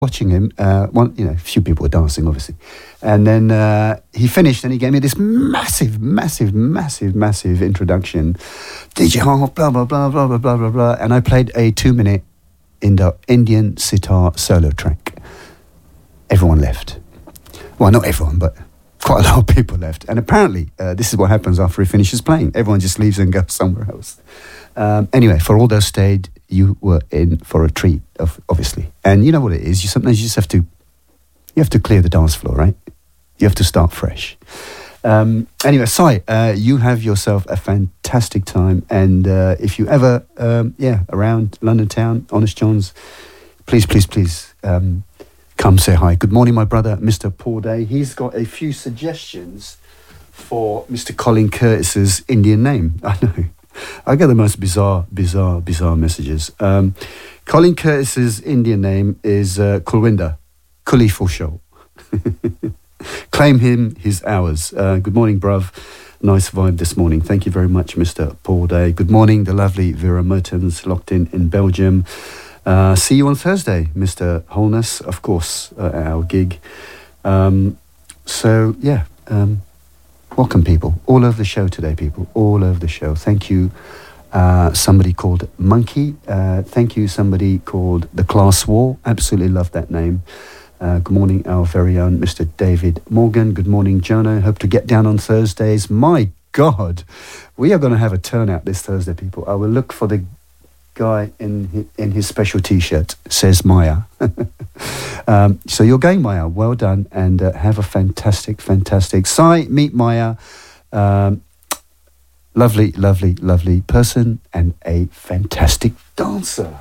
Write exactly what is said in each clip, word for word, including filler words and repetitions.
watching him, uh, one, you know, a few people were dancing, obviously. And then uh, he finished and he gave me this massive, massive, massive, massive introduction. D J Harv, blah, blah, blah, blah, blah, blah, blah, blah. And I played a two-minute Indo- Indian sitar solo track. Everyone left. Well, not everyone, but quite a lot of people left. And apparently, uh, this is what happens after he finishes playing. Everyone just leaves and goes somewhere else. Um, anyway, for all those stayed, you were in for a treat, of, obviously. And you know what it is. You sometimes you just have to, you have to clear the dance floor, right? You have to start fresh. Um, anyway, Sai, uh, you have yourself a fantastic time. And uh, if you ever, um, yeah, around London town, Honest John's, please, please, please um, come say hi. Good morning, my brother, Mister Paul Day. He's got a few suggestions for Mister Colin Curtis's Indian name. I know. I get the most bizarre, bizarre, bizarre messages. Um, Colin Curtis's Indian name is uh, Kulwinder, Kuli for show. Claim him his hours. Uh, good morning, bruv. Nice vibe this morning. Thank you very much, Mister Paul Day. Good morning, the lovely Vera Mertens, locked in in Belgium. Uh, see you on Thursday, Mister Holness, of course, uh, at our gig. Um, so, yeah, um, welcome, people. All over the show today, people. All over the show. Thank you, uh, somebody called Monkey. Uh, thank you, somebody called The Class War. Absolutely love that name. Uh, good morning, our very own Mister David Morgan. Good morning, Jono. Hope to get down on Thursdays. My God, we are going to have a turnout this Thursday, people. I will look for the guy in his, in his special T-shirt, says Maya. um, so you're going, Maya. Well done, and uh, have a fantastic, fantastic. Sai, meet Maya. Um, lovely, lovely, lovely person and a fantastic dancer.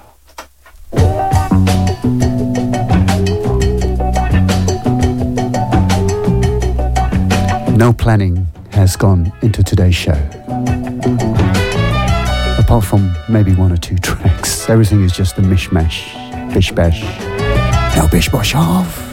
No planning has gone into today's show. Apart from maybe one or two tracks, everything is just a mishmash, bish bash. No bish bosh off.